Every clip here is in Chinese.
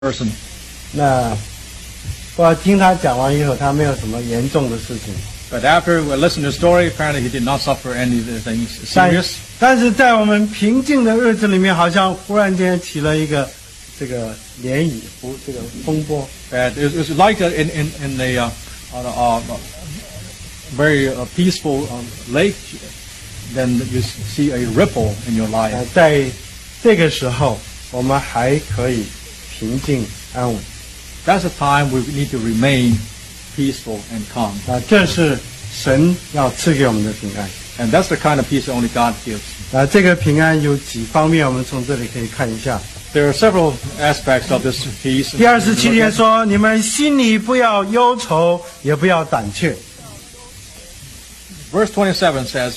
person. 那不知道听他讲完以后，他没有什么严重的事情。 But after we listened to the story, apparently he did not suffer anything serious. 但是在我们平静的日子里面，好像忽然间起了一个这个涟漪，这个风波。 It was like in a very peaceful lake. Then you see a ripple in your life. 在这个时候，我们还可以平静安稳。 That's the time we need to remain peaceful and calm. 这是神要赐给我们的平安。 And that's the kind of peace that only God gives. 这个平安有几方面，我们从这里可以看一下。 There are several aspects of this peace. 第27节说：“你们心里不要忧愁，也不要胆怯。” Verse 27 says,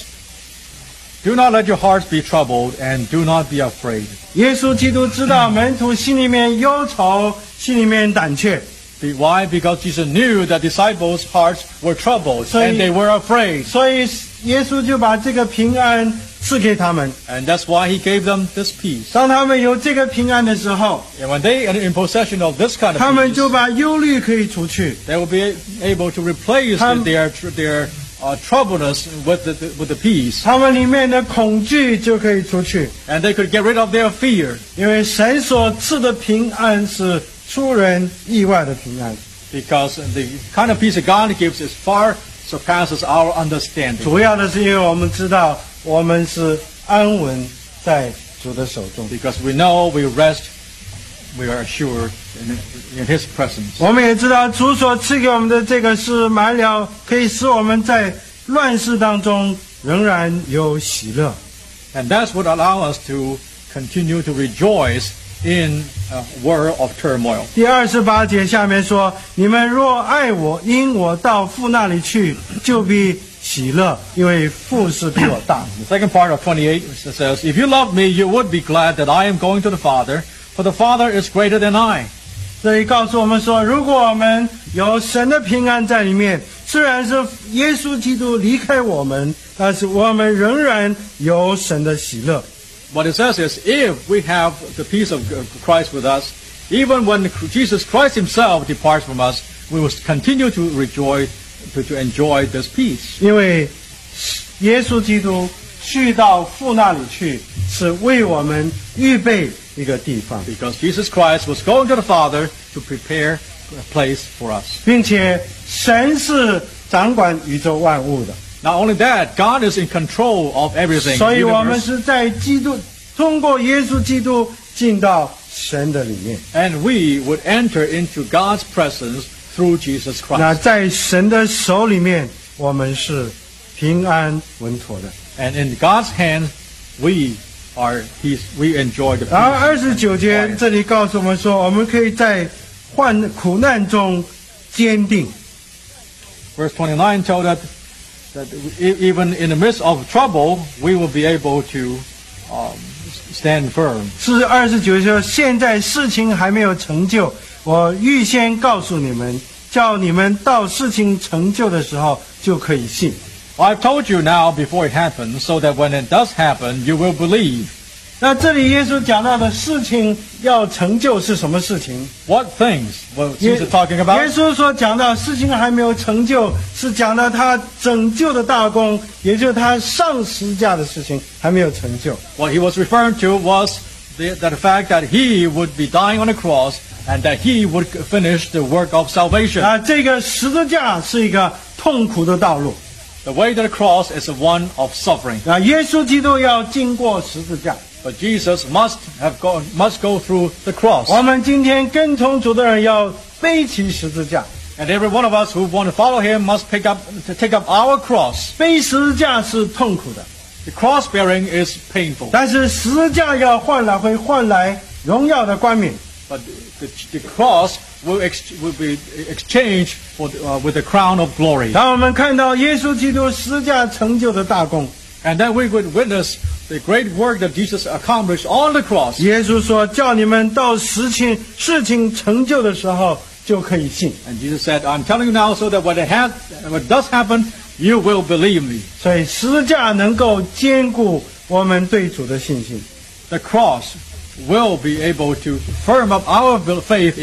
"Do not let your hearts be troubled, and do not be afraid." 耶稣基督知道门徒心里面忧愁，心里面胆怯。 Why? Because Jesus knew that disciples' hearts were troubled, and they were afraid. 所以耶稣就把这个平安赐给他们。 And that's why he gave them this peace. 当他们有这个平安的时候， And when they are in possession of this kind of 他们 peace, 就把忧虑可以除去。 they will be able to replace their troubledness with the peace. 他们里面的恐惧就可以除去， And they could get rid of their fear. 因为神所赐的平安是出人意外的平安。 Because the kind of peace that God gives is far surpasses our understanding. 主要的是因为我们知道我们是安稳在主的手中。 Because we know we rest, we are assured in His presence. 我们也知道主所赐给我们的这个是满了，可以使我们在乱世当中仍然有喜乐。 And that's what allows us to continue to rejoice in a world of turmoil. 第28节下面说：“你们若爱我，因我到父那里去，就必喜乐，因为父是比我大。” The second part of 28 says, "If you love me, you would be glad that I am going to the Father, for the Father is greater than I." 这里告诉我们说，如果我们有神的平安在里面，虽然是耶稣基督离开我们，但是我们仍然有神的喜乐。 What it says is, if we have the peace of Christ with us, even when Jesus Christ Himself departs from us, we will continue to rejoice, to enjoy this peace. 因为耶稣基督去到父那里去，是为我们预备一个地方， Because Jesus Christ was going to the Father to prepare a place for us. 并且神是掌管宇宙万物的。 Not only that, God is in control of everything. 所以我们 universe. 是在基督通过耶稣基督进到神的里面。 And we would enter into God's presence through Jesus 那 Christ. 在神的手里面，我们是平安稳妥的。 And in God's hands, we are peace. We enjoy the 然后 peace. 29节这里告诉我们说，我们可以在苦难中坚定。 Verse 29 told us that even in the midst of trouble, we will be able to stand firm. 29说，现在事情还没有成就，我预先告诉你们，叫你们到事情成就的时候就可以信。 I've told you now before it happens, so that when it does happen, you will believe. 那这里耶稣讲到的事情要成就是什么事情？ What things was Jesus talking 耶 about? 稣所讲到事情还没有成就，是讲到他拯救的大功，也就是他上十字架的事情还没有成就。 What he was referring to was the fact that he would be dying on the cross and that he would finish the work of salvation. 这个十字架是一个痛苦的道路。 The way to the cross is one of suffering. 耶稣基督要经过十字架。 But Jesus must go through the cross. 我们今天跟从主的人要背起十字架。 And every one of us who want to follow him must take up our cross. 背十字架是痛苦的， The cross bearing is painful. 但是十字架会换来荣耀的冠冕。 But the cross will be exchanged with the crown of glory. 当我们看到耶稣基督十字架成就的大功， And then we would witness the great work that Jesus accomplished on the cross. 耶稣说：“叫你们到事情成就的时候就可以信。 And Jesus said, I'm telling you now so that when it does happen, you will believe me. ” 所以十字架能够坚固我们对主的信心。 The cross will be able to firm up our faith